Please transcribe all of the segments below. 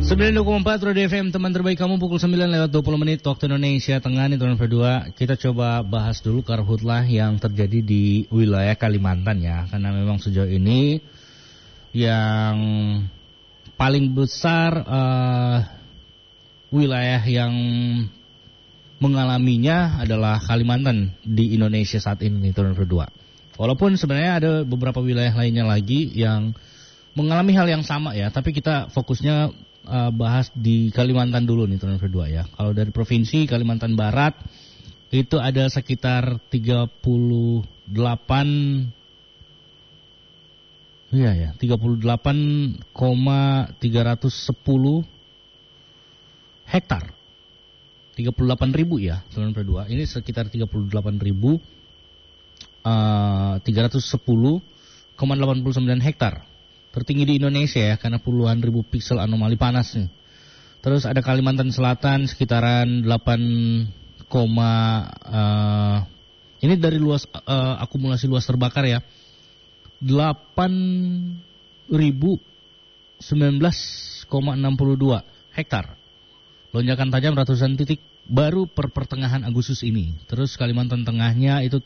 92,4 Radio FM, teman terbaik kamu, pukul 9:20 waktu Indonesia Tengah nih teman berdua. Kita coba bahas dulu karhutlah yang terjadi di wilayah Kalimantan ya. Karena memang sejauh ini yang paling besar wilayah yang mengalaminya adalah Kalimantan di Indonesia saat ini nih teman berdua. Walaupun sebenarnya ada beberapa wilayah lainnya lagi yang mengalami hal yang sama ya, tapi kita fokusnya bahas di Kalimantan dulu nih teman berdua ya. Kalau dari provinsi Kalimantan Barat itu ada sekitar 38 38,310 hektar. 38.000 ya teman berdua. Ini sekitar 38.310,89 hektar. Tertinggi di Indonesia ya, karena puluhan ribu piksel anomali panas nih. Terus ada Kalimantan Selatan sekitaran 8, ini dari luas akumulasi luas terbakar ya, 8.019,62 hektar. Lonjakan tajam ratusan titik baru per pertengahan Agustus ini. Terus Kalimantan Tengahnya itu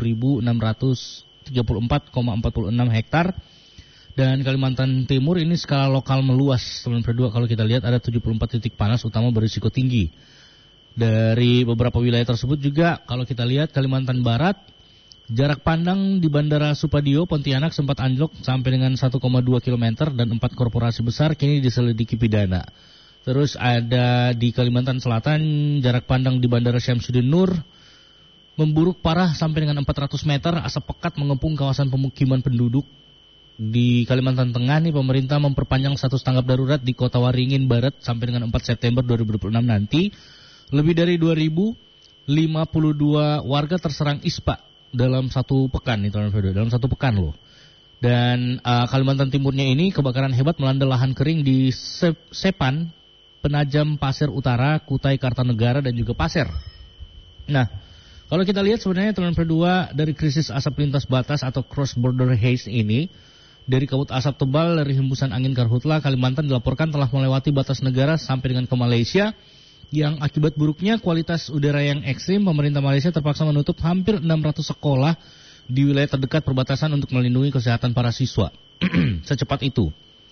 7.634,46 hektar. Dan Kalimantan Timur ini skala lokal meluas, teman berdua. Kalau kita lihat ada 74 titik panas utama berisiko tinggi. Dari beberapa wilayah tersebut juga kalau kita lihat Kalimantan Barat, jarak pandang di Bandara Supadio, Pontianak sempat anjlok sampai dengan 1,2 km dan 4 korporasi besar kini diselidiki pidana. Terus ada di Kalimantan Selatan, jarak pandang di Bandara Syamsuddin Nur memburuk parah sampai dengan 400 meter, asap pekat mengepung kawasan pemukiman penduduk. Di Kalimantan Tengah nih pemerintah memperpanjang status tanggap darurat di Kota Waringin Barat sampai dengan 4 September 2026 nanti. Lebih dari 2.052 warga terserang ISPA dalam satu pekan nih teman-teman, dalam satu pekan loh. Dan Kalimantan Timurnya ini kebakaran hebat melanda lahan kering di Sepan, Penajam Pasir Utara, Kutai Kartanegara dan juga Pasir. Nah, kalau kita lihat sebenarnya teman berdua dari krisis asap lintas batas atau cross border haze ini, dari kabut asap tebal dari hembusan angin karhutla, Kalimantan dilaporkan telah melewati batas negara sampai dengan ke Malaysia. Yang akibat buruknya kualitas udara yang ekstrim, pemerintah Malaysia terpaksa menutup hampir 600 sekolah di wilayah terdekat perbatasan untuk melindungi kesehatan para siswa. Secepat itu.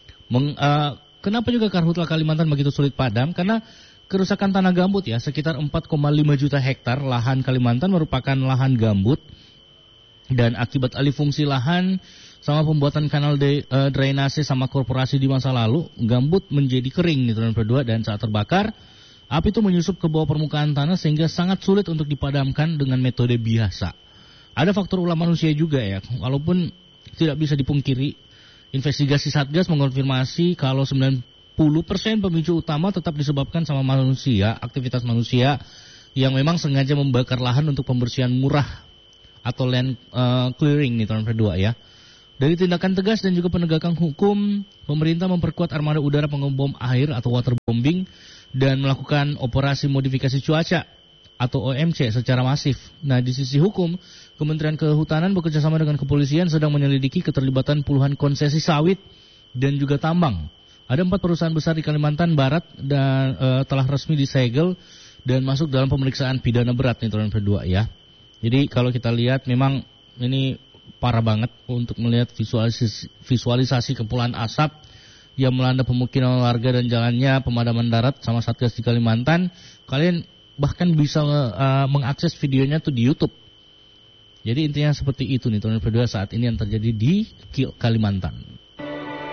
Kenapa juga karhutla Kalimantan begitu sulit padam? Karena kerusakan tanah gambut ya, sekitar 4,5 juta hektar lahan Kalimantan merupakan lahan gambut. Dan akibat alih fungsi lahan sama pembuatan kanal drainase sama korporasi di masa lalu, gambut menjadi kering nih teman berdua, dan saat terbakar, api itu menyusup ke bawah permukaan tanah sehingga sangat sulit untuk dipadamkan dengan metode biasa. Ada faktor ulah manusia juga ya, walaupun tidak bisa dipungkiri, investigasi Satgas mengonfirmasi kalau 90% pemicu utama tetap disebabkan sama manusia, aktivitas manusia yang memang sengaja membakar lahan untuk pembersihan murah atau land clearing nih teman berdua ya. Dari tindakan tegas dan juga penegakan hukum, pemerintah memperkuat armada udara pengebom air atau waterbombing dan melakukan operasi modifikasi cuaca atau OMC secara masif. Nah, di sisi hukum, Kementerian Kehutanan bekerjasama dengan kepolisian sedang menyelidiki keterlibatan puluhan konsesi sawit dan juga tambang. Ada 4 perusahaan besar di Kalimantan Barat dan telah resmi disegel dan masuk dalam pemeriksaan pidana berat nih teman berdua ya. Jadi kalau kita lihat memang ini parah banget untuk melihat visualisasi kepulan asap yang melanda pemukiman warga dan jalannya pemadaman darat sama Satgas di Kalimantan. Kalian bahkan bisa mengakses videonya tuh di YouTube. Jadi intinya seperti itu nih teman berdua saat ini yang terjadi di Kalimantan.